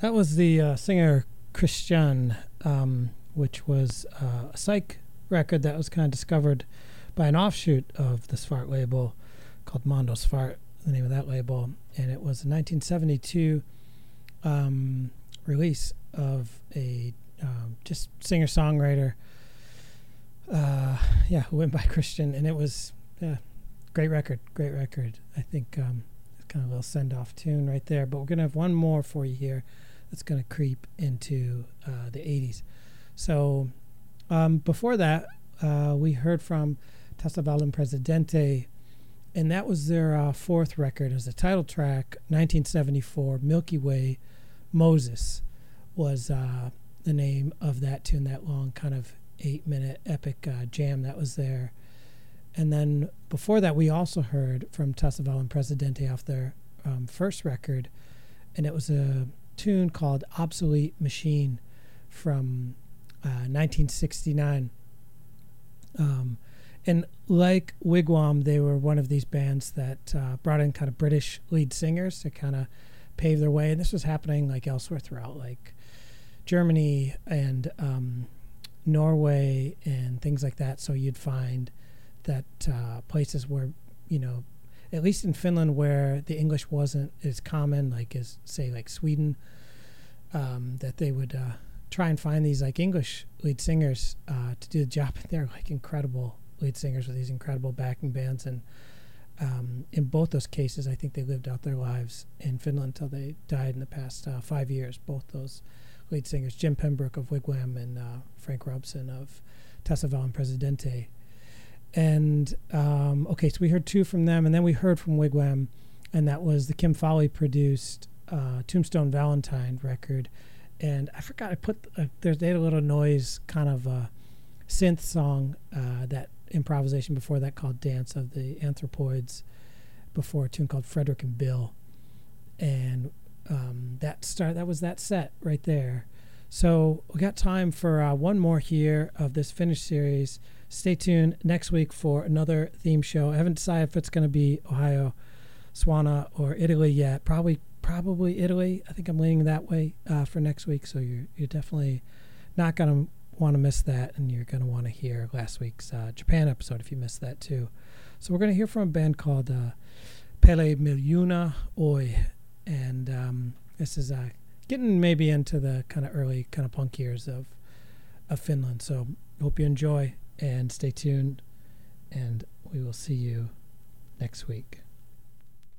That was the singer Christian, which was a psych record that was kind of discovered by an offshoot of the Svart label called Mondo Svart, the name of that label. And it was a 1972 release of a just singer-songwriter, who went by Christian. And it was, great record. I think it's kind of a little send-off tune right there. But we're going to have one more for you here that's going to creep into the 80s. So before that, we heard from Tassa Valen Presidente, and that was their fourth record. It was the title track, 1974, Milky Way Moses was the name of that tune, that long kind of 8-minute epic jam that was there. And then before that, we also heard from Tassa Valen Presidente off their first record, and it was a tune called Obsolete Machine from 1969. And like Wigwam, they were one of these bands that brought in kind of British lead singers to kind of pave their way. And this was happening like elsewhere throughout, like Germany and Norway and things like that. So you'd find that places where, at least in Finland, where the English wasn't as common, like as, say, like Sweden, that they would try and find these like English lead singers to do the job. They're like incredible lead singers with these incredible backing bands. And in both those cases, I think they lived out their lives in Finland until they died in the past 5 years. Both those lead singers, Jim Pembroke of Wigwam and Frank Robson of Tassa Valen Presidente. And so we heard two from them, and then we heard from Wigwam, and that was the Kim Fowley produced Tombstone Valentine record. And I forgot I put they had a little noise kind of synth song, that improvisation before that called Dance of the Anthropoids, before a tune called Frederick and Bill, and that was that set right there. So we got time for one more here of this finished series. Stay tuned next week for another theme show. I haven't decided if it's going to be Ohio, Swana, or Italy yet. Probably Italy. I think I'm leaning that way for next week. So you're definitely not going to want to miss that, and you're going to want to hear last week's Japan episode if you missed that too. So we're going to hear from a band called Pele Miljuna Oi, and this is getting maybe into the kind of early kind of punk years of Finland. So hope you enjoy and stay tuned, and we will see you next week.